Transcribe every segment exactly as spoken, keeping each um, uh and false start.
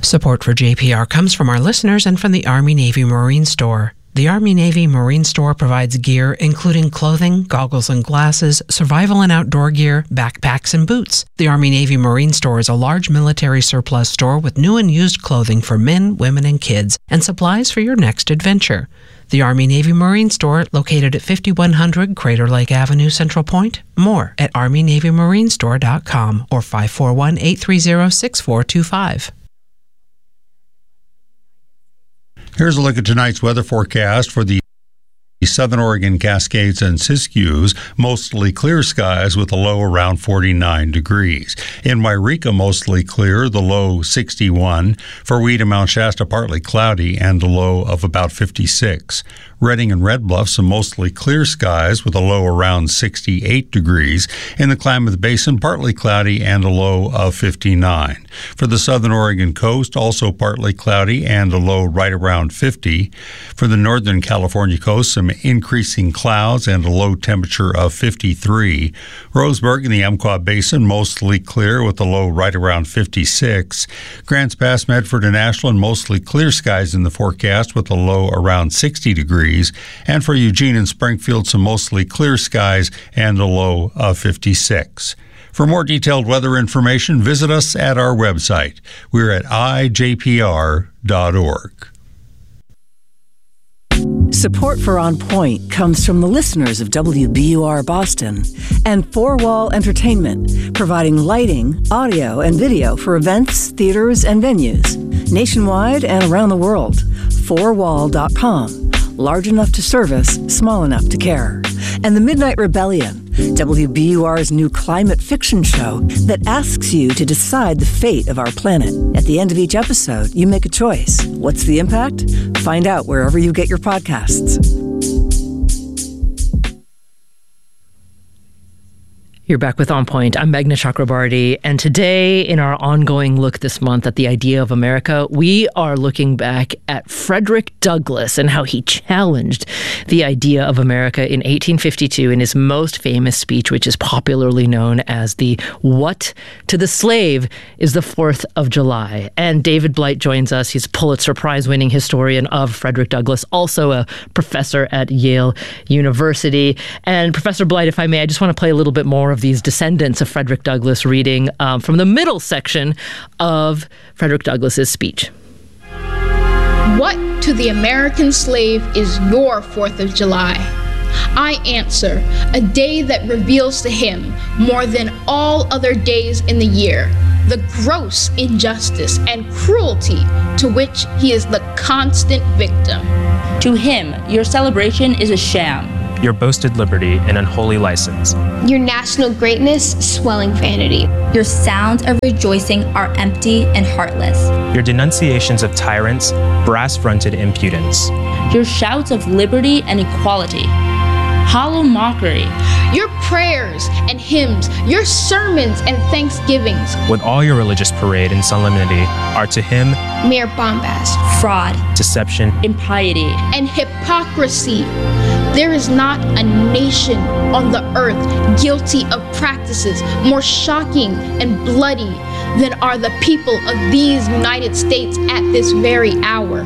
Support for J P R comes from our listeners and from the Army Navy Marine Store. The Army Navy Marine Store provides gear including clothing, goggles and glasses, survival and outdoor gear, backpacks, and boots. The Army Navy Marine Store is a large military surplus store with new and used clothing for men, women, and kids, and supplies for your next adventure. The Army Navy Marine Store, located at fifty-one hundred Crater Lake Avenue, Central Point. More at army navy marine store dot com or five four one, eight three zero, six four two five. Here's a look at tonight's weather forecast for the Southern Oregon Cascades and Siskiyous. Mostly clear skies with a low around forty-nine degrees. In Wairika, mostly clear, the low sixty-one. For Weed and Mount Shasta, partly cloudy and a low of about fifty-six. Redding and Red Bluff, some mostly clear skies with a low around sixty-eight degrees. In the Klamath Basin, partly cloudy and a low of fifty-nine. For the Southern Oregon coast, also partly cloudy and a low right around fifty. For the Northern California coast, some increasing clouds and a low temperature of fifty-three. Roseburg in the Umpqua Basin, mostly clear with a low right around fifty-six. Grants Pass, Medford, and Ashland, mostly clear skies in the forecast with a low around sixty degrees. And for Eugene and Springfield, some mostly clear skies and a low of fifty-six. For more detailed weather information, visit us at our website. We're at i j p r dot org. Support for On Point comes from the listeners of W B U R Boston and Four Wall Entertainment, providing lighting, audio, and video for events, theaters, and venues nationwide and around the world. four wall dot com. Large enough to service, small enough to care. And The Midnight Rebellion, W B U R's new climate fiction show that asks you to decide the fate of our planet. At the end of each episode, you make a choice. What's the impact? Find out wherever you get your podcasts. You're back with On Point. I'm Meghna Chakrabarty, and today, in our ongoing look this month at the idea of America, we are looking back at Frederick Douglass and how he challenged the idea of America in eighteen fifty-two in his most famous speech, which is popularly known as the "What to the Slave is the Fourth of July." And David Blight joins us. He's a Pulitzer Prize-winning historian of Frederick Douglass, also a professor at Yale University. And Professor Blight, if I may, I just want to play a little bit more of these descendants of Frederick Douglass reading um, from the middle section of Frederick Douglass's speech. What to the American slave is your Fourth of July? I answer, a day that reveals to him, more than all other days in the year, the gross injustice and cruelty to which he is the constant victim. To him, your celebration is a sham. Your boasted liberty an unholy license. Your national greatness swelling vanity. Your sounds of rejoicing are empty and heartless. Your denunciations of tyrants, brass-fronted impudence. Your shouts of liberty and equality, hollow mockery. Your prayers and hymns, your sermons and thanksgivings, with all your religious parade and solemnity, are to him mere bombast, fraud, deception, impiety, and hypocrisy. There is not a nation on the earth guilty of practices more shocking and bloody than are the people of these United States at this very hour.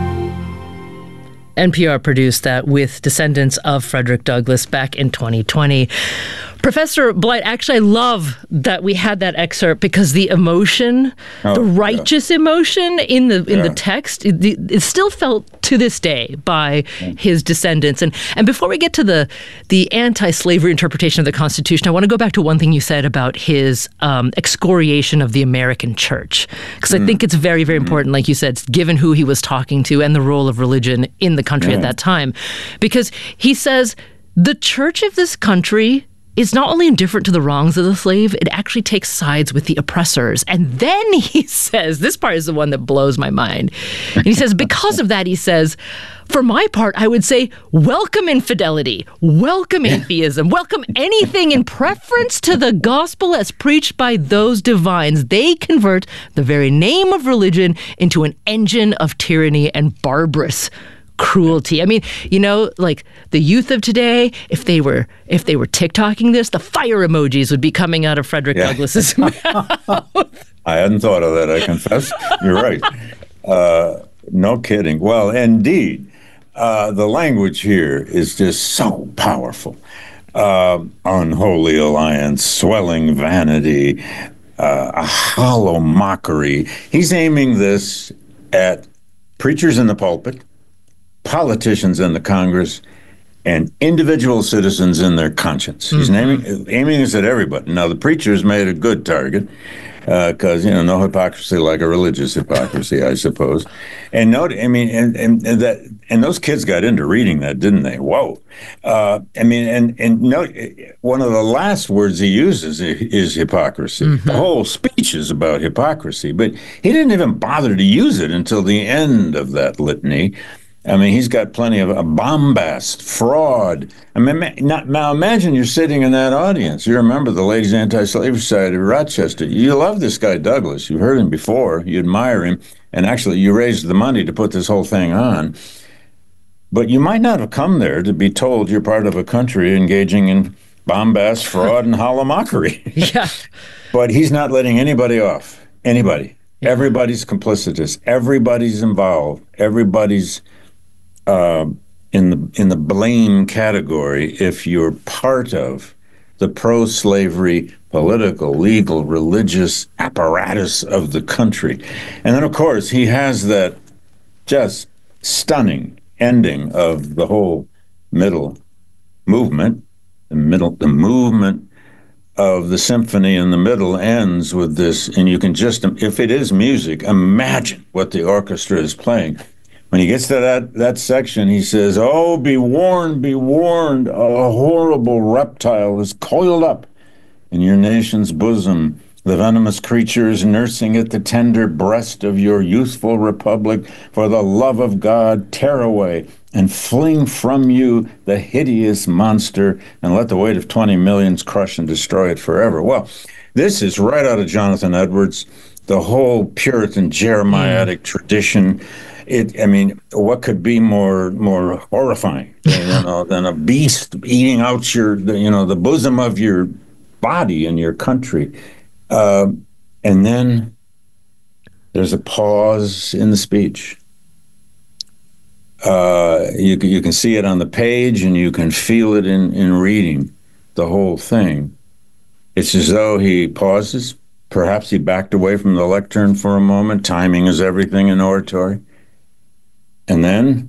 N P R produced that with descendants of Frederick Douglass back in twenty twenty. Professor Blight, actually, I love that we had that excerpt because the emotion, oh, the righteous yeah. emotion in the in yeah. the text, it, it still felt to this day by yeah. his descendants. And and before we get to the the anti-slavery interpretation of the Constitution, I want to go back to one thing you said about his um, excoriation of the American church, because mm. I think it's very, very mm. important, like you said, given who he was talking to and the role of religion in the country yeah. at that time, because he says the church of this country is not only indifferent to the wrongs of the slave, it actually takes sides with the oppressors. And then he says, this part is the one that blows my mind. And he says, because of that, he says, for my part, I would say, welcome infidelity, welcome atheism, welcome anything in preference to the gospel as preached by those divines. They convert the very name of religion into an engine of tyranny and barbarous cruelty. I mean, you know, like the youth of today, if they were if they were TikToking this, the fire emojis would be coming out of Frederick yeah. Douglass's mouth. I hadn't thought of that, I confess. You're right. Uh, no kidding. Well, indeed, uh, the language here is just so powerful. Uh, unholy alliance, swelling vanity, uh, a hollow mockery. He's aiming this at preachers in the pulpit, politicians in the Congress, and individual citizens in their conscience. Mm-hmm. He's naming, aiming this at everybody. Now, the preachers made a good target because, uh, you know, no hypocrisy like a religious hypocrisy, I suppose. And note, I mean, and, and, and that, and those kids got into reading that, didn't they? Whoa. Uh, I mean, and, and note, one of the last words he uses is, is hypocrisy. Mm-hmm. The whole speech is about hypocrisy, but he didn't even bother to use it until the end of that litany. I mean, he's got plenty of uh, bombast, fraud. I mean, not, now imagine you're sitting in that audience. You remember the Ladies Anti-Slavery Society of Rochester. You love this guy, Douglass. You've heard him before. You admire him. And actually, you raised the money to put this whole thing on. But you might not have come there to be told you're part of a country engaging in bombast, fraud, and hollow mockery. Yeah. But he's not letting anybody off. Anybody. Yeah. Everybody's complicitous. Everybody's involved. Everybody's Uh, in the in the blame category if you're part of the pro-slavery political, legal, religious apparatus of the country. And then, of course, he has that just stunning ending of the whole middle movement. The middle, the movement of the symphony in the middle ends with this, and you can just, if it is music, imagine what the orchestra is playing. When he gets to that, that section, he says, "Oh, be warned, be warned, a horrible reptile is coiled up in your nation's bosom. The venomous creature is nursing at the tender breast of your youthful republic. For the love of God, tear away and fling from you the hideous monster, and let the weight of twenty millions crush and destroy it forever." Well, this is right out of Jonathan Edwards, the whole Puritan Jeremiatic mm. tradition. It, I mean, what could be more more horrifying, you know, than a beast eating out your, you know, the bosom of your body and your country? Uh, and then there's a pause in the speech. Uh, you you can see it on the page, and you can feel it in in reading the whole thing. It's as though he pauses. Perhaps he backed away from the lectern for a moment. Timing is everything in oratory. And then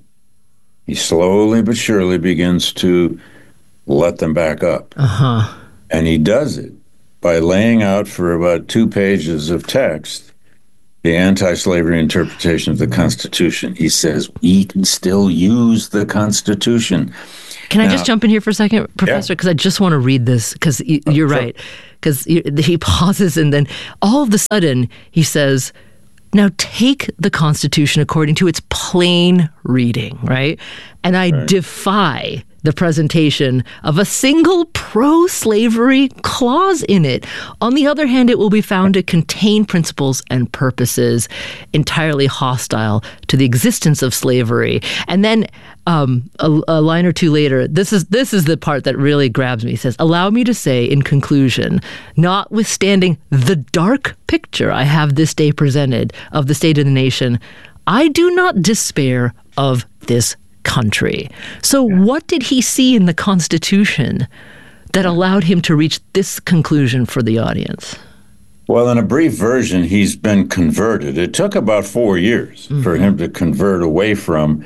he slowly but surely begins to let them back up. Uh-huh. And he does it by laying out for about two pages of text the anti-slavery interpretation of the Constitution. He says, we can still use the Constitution. Can now, I just jump in here for a second, Professor? Because yeah. I just want to read this, because you're oh, sure. right. Because he pauses, and then all of a sudden he says, "Now take the Constitution according to its plain reading," right? And I right. defy the presentation of a single pro-slavery clause in it. On the other hand, it will be found to contain principles and purposes entirely hostile to the existence of slavery. And then um, a, a line or two later, this is this is the part that really grabs me. He says, "Allow me to say in conclusion, notwithstanding the dark picture I have this day presented of the state of the nation, I do not despair of this country." So yeah. what did he see in the Constitution that allowed him to reach this conclusion for the audience? Well, in a brief version, he's been converted. It took about four years mm-hmm. for him to convert away from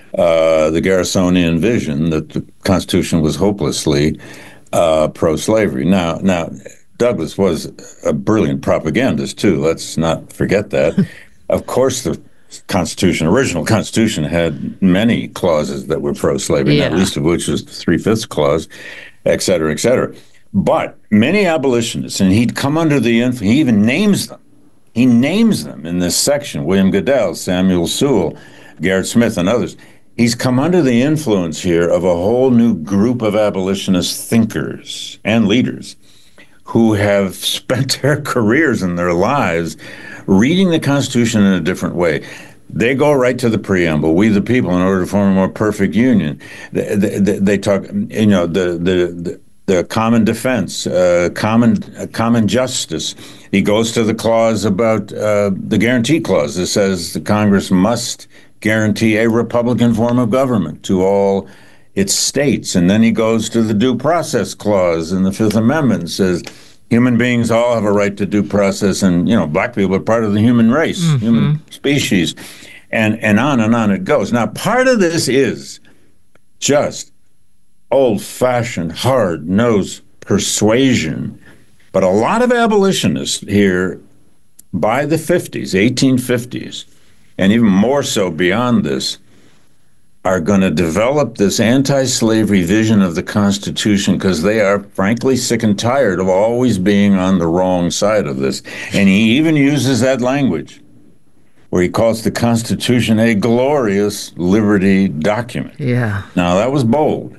uh, the Garrisonian vision that the Constitution was hopelessly uh, pro-slavery. Now, now, Douglass was a brilliant propagandist, too. Let's not forget that. Of course, the Constitution, original Constitution, had many clauses that were pro-slavery, yeah. not least of which was the Three-Fifths Clause, et cetera, et cetera. But many abolitionists, and he'd come under the influence, he even names them. He names them in this section, William Goodell, Samuel Sewall, Gerrit Smith, and others. He's come under the influence here of a whole new group of abolitionist thinkers and leaders who have spent their careers and their lives reading the Constitution in a different way. They go right to the preamble, "We the people, in order to form a more perfect union." They, they, they talk, you know, the, the, the the common defense, uh, common uh, common justice. He goes to the clause about uh, the guarantee clause that says the Congress must guarantee a Republican form of government to all its states. And then he goes to the due process clause in the Fifth Amendment and says human beings all have a right to due process, and, you know, black people are part of the human race, mm-hmm. human species, and, and on and on it goes. Now, part of this is just old-fashioned, hard-nosed persuasion. But a lot of abolitionists here by the fifties, eighteen fifties, and even more so beyond this, are going to develop this anti-slavery vision of the Constitution because they are frankly sick and tired of always being on the wrong side of this. And he even uses that language where he calls the Constitution a glorious liberty document. Yeah. Now, that was bold.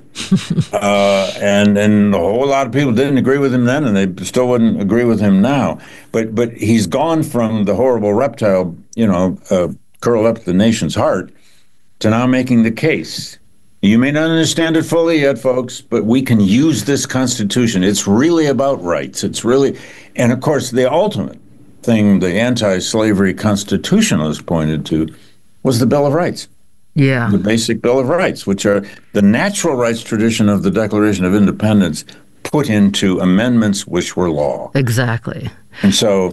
uh, and and a whole lot of people didn't agree with him then, and they still wouldn't agree with him now. But but he's gone from the horrible reptile, you know, uh, curl up the nation's heart, to now making the case. You may not understand it fully yet, folks, but we can use this Constitution. It's really about rights. It's really, and of course, the ultimate thing the anti-slavery constitutionalists pointed to was the Bill of Rights. Yeah. The basic Bill of Rights, which are the natural rights tradition of the Declaration of Independence put into amendments which were law. Exactly. And so,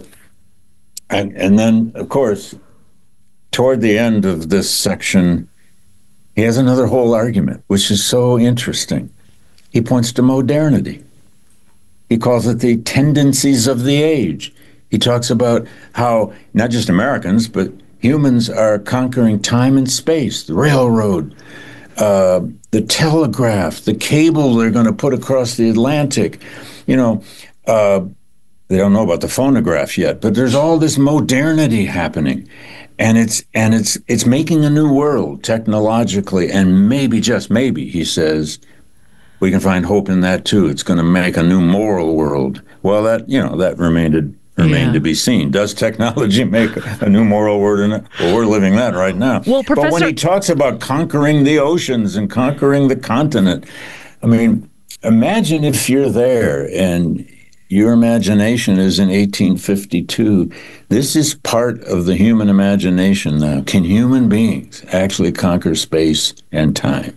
and, and then, of course, toward the end of this section, he has another whole argument, which is so interesting. He points to modernity. He calls it the tendencies of the age. He talks about how not just Americans, but humans are conquering time and space, the railroad, uh, the telegraph, the cable they're going to put across the Atlantic. You know, uh, they don't know about the phonograph yet, but there's all this modernity happening. And it's and it's it's making a new world technologically, and maybe, just maybe, he says, we can find hope in that too. It's going to make a new moral world. Well, that you know that remained remained yeah. to be seen. Does technology make a new moral world in it? Well, we're living that right now. Well, Professor- but when he talks about conquering the oceans and conquering the continent, I mean, imagine if you're there and your imagination is in eighteen fifty-two. This is part of the human imagination now. Can human beings actually conquer space and time?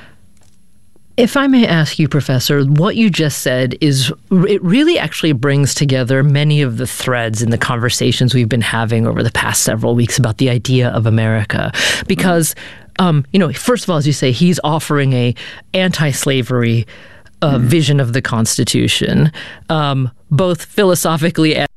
If I may ask you, Professor, what you just said is, it really actually brings together many of the threads in the conversations we've been having over the past several weeks about the idea of America. Because, um, you know, first of all, as you say, he's offering a anti-slavery Uh, mm. vision of the Constitution, um, both philosophically and